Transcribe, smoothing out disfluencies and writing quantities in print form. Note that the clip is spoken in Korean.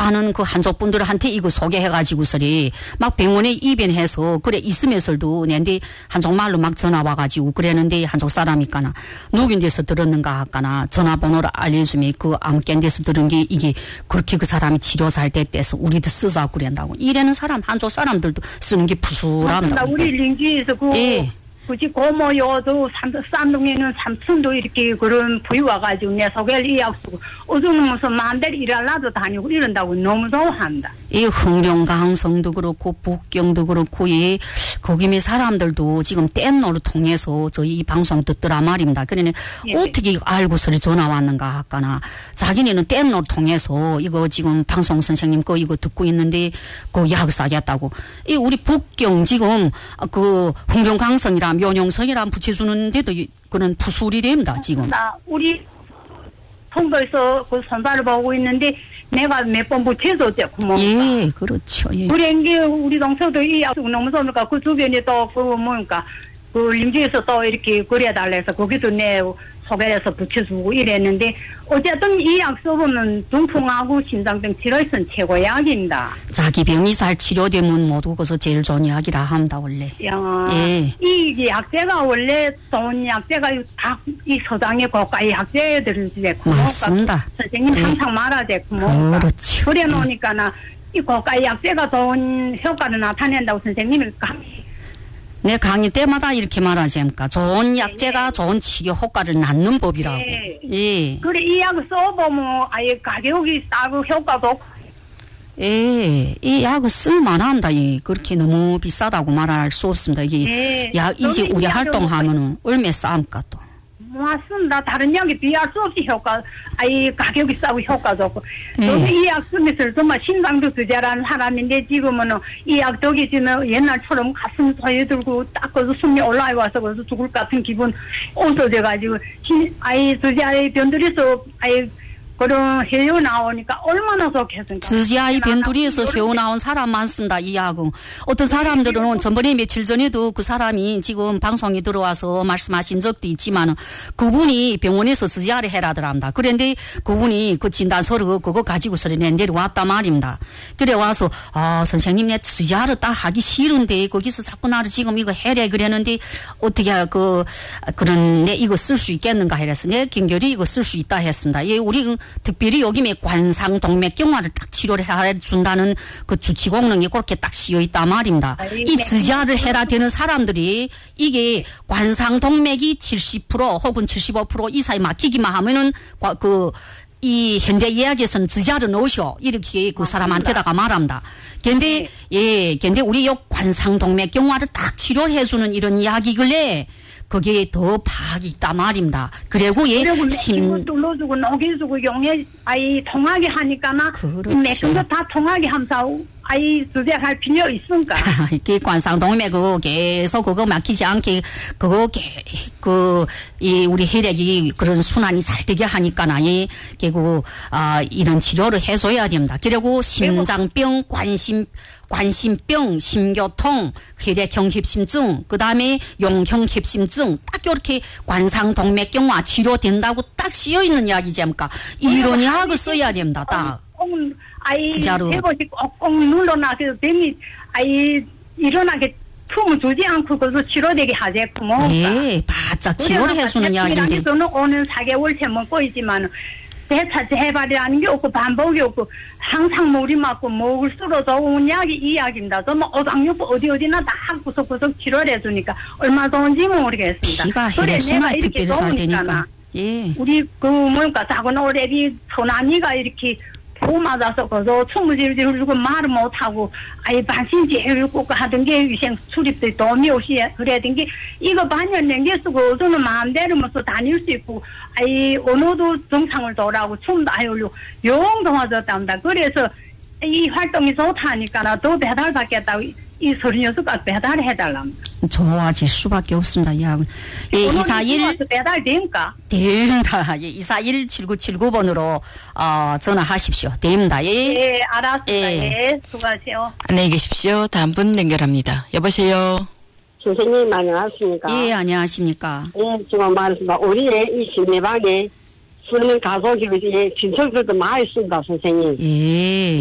아는 그 한족분들한테 이거 소개해가지고서리 막 병원에 입원해서 그래 있으면서도 내한테 한족 말로 막 전화 와가지고 그랬는데 한족 사람이까나 누군 데서 들었는가 하까나 전화번호를 알려주면 그 아무개 데서 들은 게 이게 그렇게 그 사람이 치료 잘 됐대서 우리도 쓰자 그랬다고. 이래는 사람 한족 사람들도 쓰는 게 부수랍니다. 우리 링지에서 굳이 고모요도 쌍둥이는 삼촌도 이렇게 그런 부위 와가지고 내 소개를 이약쓰고 어쩌면 무슨 마음대로 일하려도 다니고 이런다고 너무 좋아한다. 이 흥룡강성도 그렇고 북경도 그렇고 이 거기에 사람들도 지금 뗏노를 통해서 저희 이 방송 듣더라 말입니다. 그러니 어떻게 알고서리 전화 왔는가 하까나 자기네는 뗏노를 통해서 이거 지금 방송 선생님 거 이거 듣고 있는데 그 약 사겠다고. 이 우리 북경 지금 그 흥룡강성이라 묘룡성이라 붙여주는데도 그런 부술이 됩니다 지금. 우리 통도에서 그 선사를 보고 있는데 내가 몇 번 붙여줬죠. 예, 그렇죠. 예. 우리 우리 동서도 이 약속 너무 좋으니까 그 주변에 또 그 뭐니까 그 림지에서 또 이렇게 그래달라 해서 거기도 내 소개해서 붙여주고 이랬는데 어쨌든 이 약속은 중풍하고 심장병 치료에서는 최고 약입니다. 자기 병이 잘 치료되면 모두 그것서 제일 좋은 약이라 합니다 원래. 예. 이 약제가 원래 좋은 약제가 다 이 서장의 고가의 약제들을 이제 맞습니다. 선생님 항상 말하지 그렇죠. 그래 놓으니까나 이 고가의 약제가 좋은 효과를 나타낸다고 선생님이 내 강의 때마다 이렇게 말하지않습니까? 좋은 약제가 좋은 치료 효과를 낳는 법이라고. 예. 그래 이 약을 써보면 아예 가격이 싸고 효과도. 예, 이 약을 쓸만합니다. 예, 그렇게 너무 비싸다고 말할 수 없습니다. 이게 약 이제 우리 활동하면은 얼마 싸움까 또. 맞습니다. 다른 약에 비할 수 없이 아예 가격이 싸고 효과 좋고. 이 약 쓰면서 정말 심장도 두자라는 사람인데 지금은 이 약 덕이 지면 옛날처럼 가슴 소리 들고 딱 그래서 숨이 올라와서 그래서 죽을 것 같은 기분 없어져가지고 아예 두자의 변들이서 아예 그런 해요 나오니까 얼마나 좋겠습니까? 지지아이 변두리에서 해요 나온 사람 많습니다. 이 약은. 어떤 사람들은 전번에 며칠 전에도 그 사람이 지금 방송에 들어와서 말씀하신 적도 있지만 그분이 병원에서 지지아를 해라더랍니다. 그런데 그분이 그 진단서를 그거 가지고서 내려왔단 말입니다. 그래 와서 선생님 내 지지아를 딱 하기 싫은데 거기서 자꾸 나를 지금 이거 해래 그랬는데 어떻게 그런 내 이거 쓸 수 있겠는가 해서 내 긴결히 이거 쓸 수 있다 했습니다. 예, 우리 특별히 여기에 관상동맥경화를 딱 치료를 해준다는 그 주치功能이 그렇게 딱 씌어 있단 말입니다. 이 지지아를 해라 되는 사람들이 이게 관상동맥이 70% 혹은 75% 이상이 막히기만 하면은 이 현대 의학에서는 지지아를 넣으셔 이렇게 그 사람한테다가 말합니다. 근데 우리 요 관상동맥경화를 딱 치료해주는 이런 약이길래 거기에 더 파악이 있단 말입니다. 그리고 힘을 눌러주고 녹여주고 용해 통하게 하니까나 매끈 다 통하게 하면서 주제할 필요 있습니까? 이게 관상동맥 그거 계속 그거 막히지 않게 그거 우리 혈액이 그런 순환이 잘 되게 하니까나 결국 이런 치료를 해줘야 됩니다. 그리고 심장병, 관심병, 심교통, 혈액형 협심증, 그 다음에 용형 협심증, 딱 이렇게 관상동맥경화 치료된다고 딱 씌어 있는 약이지 않습니까? 이런 약을 써야 됩니다. 딱. 진짜로. 해보시 꼭 눌러놔서 뱀이 일어나게 틈을 주지 않고 그래서 치료되게 하지. 네, 바짝 치료를 해주는 약인데. 저는 오늘 4개월째 먹고 있지만. 대차재발이라는 게 없고 반복이 없고 항상 물이 맞고 목을 쓸어 좋은 약이 이 약입니다. 정말 오장육부 어디나 다 구석구석 치료를 해주니까 얼마 좋은지 모르겠습니다. 피가 혈액순환이 특별히 잘 되니까. 예. 우리 작은 오래비 소나미가 이렇게 보 맞아서 그래서 춤을 질질 흘리고 말을 못하고 반신지 해외국 하던 게 위생 수립도 도움이 없이 그래야 된 게 이거 반년 넘게 쓰고 저는 마음대로 면서 다닐 수 있고 언어도 정상을 돌아오고 춤도 흘리고 영도 맞았답니다. 그래서 이 활동이 좋다니까 더 배달받겠다고 이 36가 배달해달랍니다. 좋아질 수밖에 없습니다. 이 약은. 예, 241. 배달됩니까? 됩니다. 예, 241-7979번으로, 전화하십시오. 됩니다. 예. 예, 알았습니다. 예, 수고하세요. 안녕히 계십시오. 다음 분 연결합니다. 여보세요. 선생님, 안녕하십니까? 예, 안녕하십니까? 예, 지금 말했습니다. 우리의 이 심내방에 쓰는 가속이 진척들도 많이 쓴다, 선생님. 예.